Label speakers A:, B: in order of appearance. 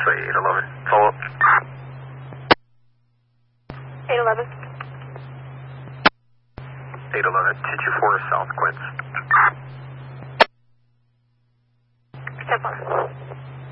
A: Expressway 811. Follow up.
B: 811.
A: 811, 224 South Quince.